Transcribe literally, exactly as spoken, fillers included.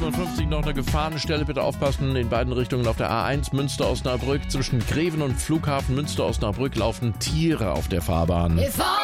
Uhr fünfzig noch eine Gefahrenstelle. Bitte aufpassen, in beiden Richtungen auf der A eins Münster-Osnabrück. Zwischen Greven und Flughafen Münster-Osnabrück laufen Tiere auf der Fahrbahn.